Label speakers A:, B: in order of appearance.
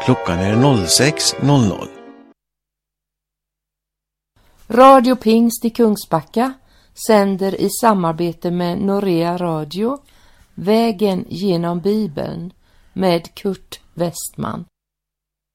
A: Klockan är 06.00.
B: Radio Pingst i Kungsbacka sänder i samarbete med Norea Radio Vägen genom Bibeln med Kurt Westman.